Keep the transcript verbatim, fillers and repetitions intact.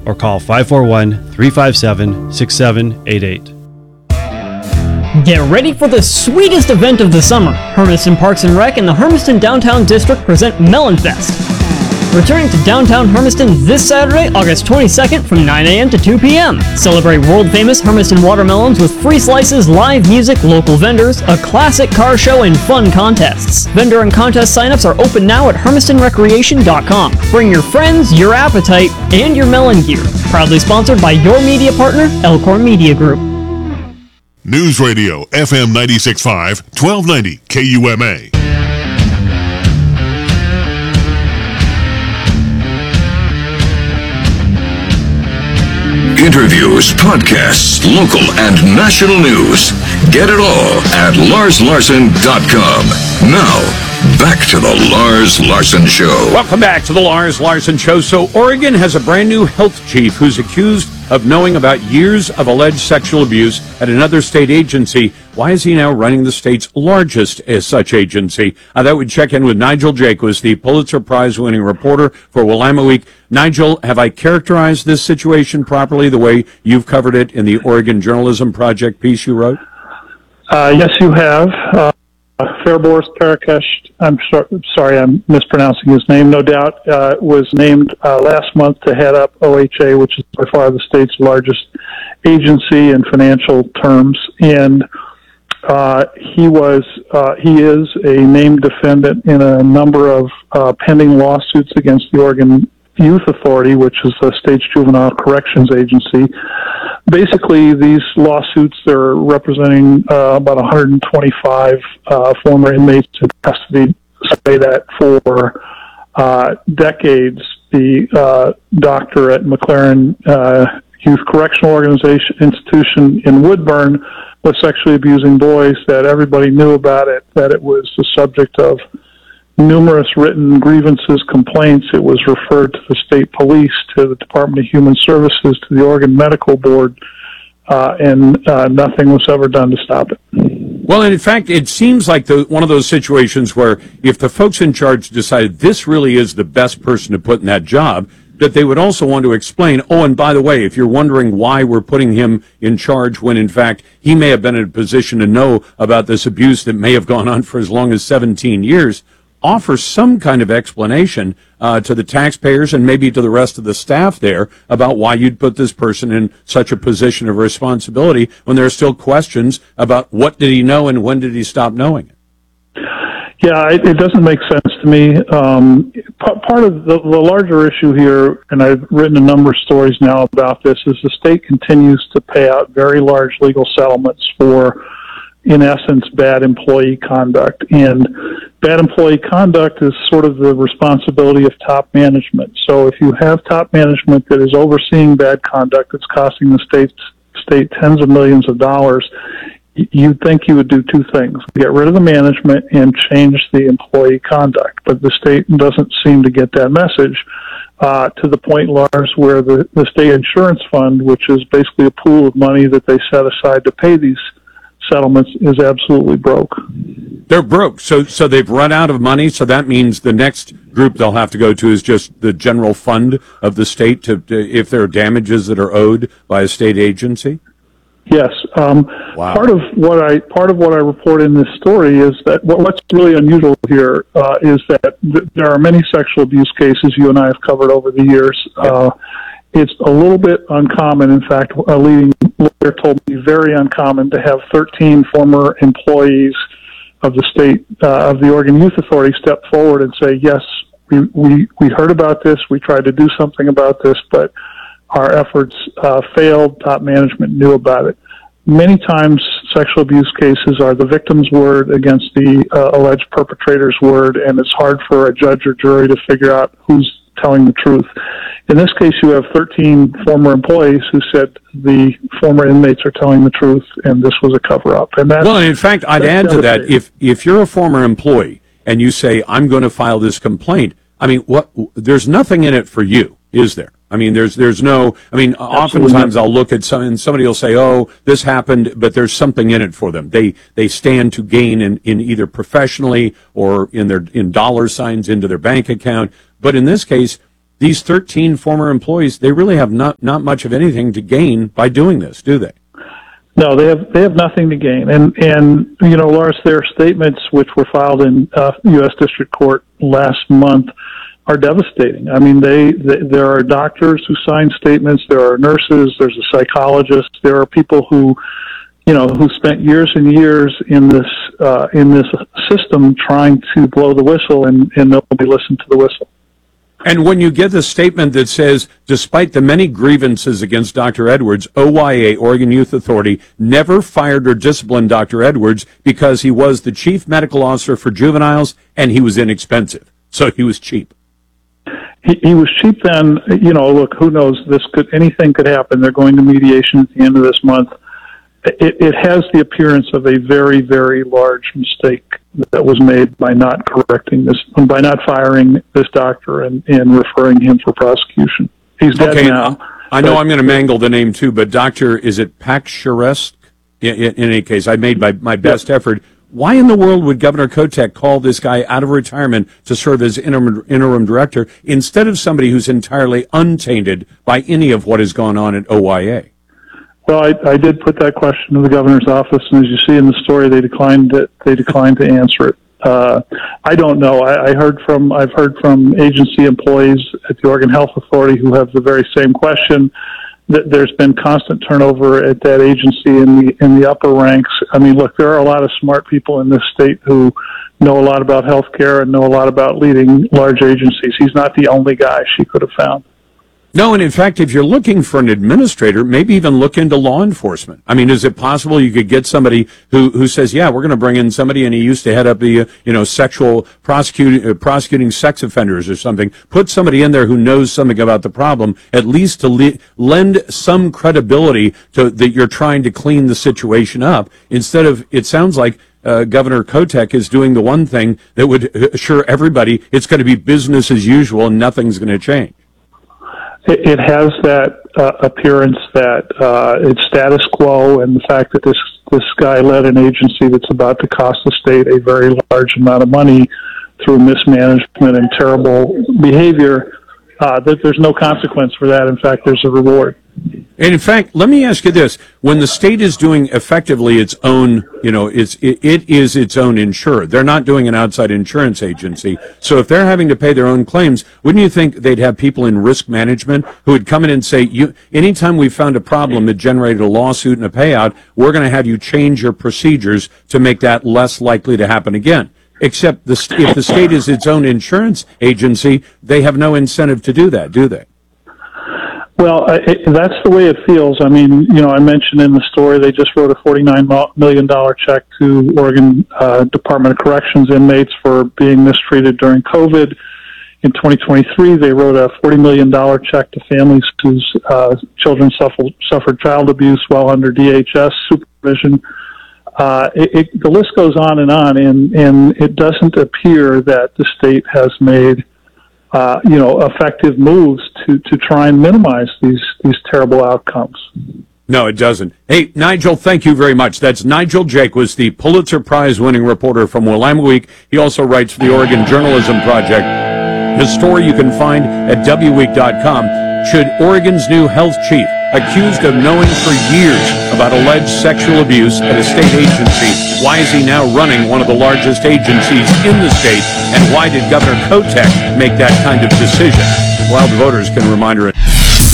or call five four one, three five seven, six seven eight eight. Get ready for the sweetest event of the summer. Hermiston Parks and Rec and the Hermiston Downtown District present Melon Fest. Returning to downtown Hermiston this Saturday, August twenty-second from nine a.m. to two p.m. Celebrate world-famous Hermiston watermelons with free slices, live music, local vendors, a classic car show, and fun contests. Vendor and contest signups are open now at hermiston recreation dot com. Bring your friends, your appetite, and your melon gear. Proudly sponsored by your media partner, Elkhorn Media Group. News Radio, F M ninety-six point five, twelve ninety K U M A. Interviews, podcasts, local and national news. Get it all at lars larson dot com. Now, back to the Lars Larson Show. Welcome back to the Lars Larson Show. So Oregon has a brand new health chief who's accused of knowing about years of alleged sexual abuse at another state agency. Why is he now running the state's largest as such agency? I thought we'd check in with Nigel Jaquiss, the Pulitzer Prize-winning reporter for Willamette Week. Nigel, have I characterized this situation properly, the way you've covered it in the Oregon Journalism Project piece you wrote? Uh, yes, you have. Uh, Fairboris Parakesh, I'm so, sorry, I'm mispronouncing his name, no doubt, uh, was named uh, last month to head up O H A, which is by far the state's largest agency in financial terms. And uh, he was, uh, he is a named defendant in a number of uh, pending lawsuits against the Oregon Youth Authority, which is the state's juvenile corrections agency. Basically, these lawsuits are representing uh, about one hundred twenty-five uh, former inmates in custody. Say that for uh, decades, the uh, doctor at McLaren uh, Youth Correctional Organization Institution in Woodburn was sexually abusing boys, that everybody knew about it, that it was the subject of numerous written grievances, complaints. It was referred to the state police, to the Department of Human Services, to the Oregon Medical Board, uh, and uh, nothing was ever done to stop it. Well, and in fact, it seems like the, one of those situations where if the folks in charge decided this really is the best person to put in that job, that they would also want to explain, oh, and by the way, if you're wondering why we're putting him in charge when, in fact, he may have been in a position to know about this abuse that may have gone on for as long as seventeen years, offer some kind of explanation uh, to the taxpayers and maybe to the rest of the staff there about why you'd put this person in such a position of responsibility when there are still questions about what did he know and when did he stop knowing it. Yeah, it, it doesn't make sense to me. Um, p- part of the, the larger issue here, and I've written a number of stories now about this, is the state continues to pay out very large legal settlements for, in essence, bad employee conduct. And bad employee conduct is sort of the responsibility of top management. So if you have top management that is overseeing bad conduct that's costing the state, state tens of millions of dollars, you'd think you would do two things: get rid of the management and change the employee conduct. But the state doesn't seem to get that message uh, to the point, Lars, where the, the state insurance fund, which is basically a pool of money that they set aside to pay these settlements, is absolutely broke. They're broke. So so they've run out of money. So that means the next group they'll have to go to is just the general fund of the state to, to if there are damages that are owed by a state agency. Yes. Um, wow. Part of what I part of what I report in this story is that what, what's really unusual here uh, is that th- there are many sexual abuse cases you and I have covered over the years. Yep. Uh, it's a little bit uncommon. In fact, a leading lawyer told me very uncommon to have thirteen former employees of the state uh, of the Oregon Youth Authority step forward and say, "Yes, we we we heard about this. We tried to do something about this, but our efforts uh, failed. Top management knew about it." Many times, sexual abuse cases are the victim's word against the uh, alleged perpetrator's word, and it's hard for a judge or jury to figure out who's telling the truth. In this case, you have thirteen former employees who said the former inmates are telling the truth, and this was a cover-up. And that's, well, in fact, I'd add to that, if if you're a former employee and you say, I'm going to file this complaint, I mean, what? There's nothing in it for you, is there? I mean, there's there's no, I mean, Absolutely. Oftentimes I'll look at some, and somebody will say, oh, this happened, but there's something in it for them. They they stand to gain in, in either professionally or in their in dollar signs into their bank account. But in this case, these thirteen former employees, they really have not, not much of anything to gain by doing this, do they? No, they have they have nothing to gain, and and you know, Lars, their statements, which were filed in uh, U S District Court last month, are devastating. I mean, they, they there are doctors who sign statements, there are nurses, there's a psychologist, there are people who, you know, who spent years and years in this uh, in this system trying to blow the whistle, and, and nobody listened to the whistle. And when you get the statement that says, despite the many grievances against Doctor Edwards, O Y A, Oregon Youth Authority, never fired or disciplined Doctor Edwards because he was the chief medical officer for juveniles and he was inexpensive. So he was cheap. He, he was cheap then. You know, look, who knows? This could anything could happen. They're going to mediation at the end of this month. It, it has the appearance of a very, very large mistake that was made by not correcting this, by not firing this doctor and, and referring him for prosecution. He's dead okay, now. I know I'm going to mangle the name too, but Doctor, is it Paksharesk? In, in, in any case, I made my, my best yep. effort. Why in the world would Governor Kotek call this guy out of retirement to serve as interim, interim director instead of somebody who's entirely untainted by any of what has gone on at O Y A? Well, I, I did put that question to the governor's office, and as you see in the story, they declined it. They declined to answer it. Uh, I don't know. I, I heard from I've heard from agency employees at the Oregon Health Authority who have the very same question. That there's been constant turnover at that agency in the in the upper ranks. I mean, look, there are a lot of smart people in this state who know a lot about healthcare and know a lot about leading large agencies. He's not the only guy she could have found. No, and in fact, if you're looking for an administrator, maybe even look into law enforcement. I mean, is it possible you could get somebody who, who says, yeah, we're going to bring in somebody, and he used to head up the, uh, you know, sexual prosecuting, uh, prosecuting sex offenders or something. Put somebody in there who knows something about the problem, at least to le- lend some credibility to that you're trying to clean the situation up, instead of, it sounds like, Uh, Governor Kotek is doing the one thing that would assure everybody it's going to be business as usual and nothing's going to change. It has that uh, appearance that uh, it's status quo, and the fact that this this guy led an agency that's about to cost the state a very large amount of money through mismanagement and terrible behavior, uh, that there's no consequence for that. In fact, there's a reward. And in fact, let me ask you this. When the state is doing effectively its own, you know, it's, it, it is its own insurer. They're not doing an outside insurance agency. So if they're having to pay their own claims, wouldn't you think they'd have people in risk management who would come in and say, "You, anytime we found a problem that generated a lawsuit and a payout, we're going to have you change your procedures to make that less likely to happen again." Except the, if the state is its own insurance agency, they have no incentive to do that, do they? Well, it, that's the way it feels. I mean, you know, I mentioned in the story they just wrote a forty-nine million dollars check to Oregon uh, Department of Corrections inmates for being mistreated during COVID. In twenty twenty-three, they wrote a forty million dollars check to families whose uh, children suffered, suffered child abuse while under D H S supervision. Uh, it, it, the list goes on and on, and, and it doesn't appear that the state has made Uh, you know, effective moves to, to try and minimize these, these terrible outcomes. No, it doesn't. Hey, Nigel, thank you very much. That's Nigel Jaquiss, the Pulitzer Prize-winning reporter from Willamette. He also writes for the Oregon Journalism Project. His story you can find at W week dot com. Should Oregon's new health chief, accused of knowing for years about alleged sexual abuse at a state agency, why is he now running one of the largest agencies in the state, and why did Governor Kotek make that kind of decision? Well, the voters can remind her.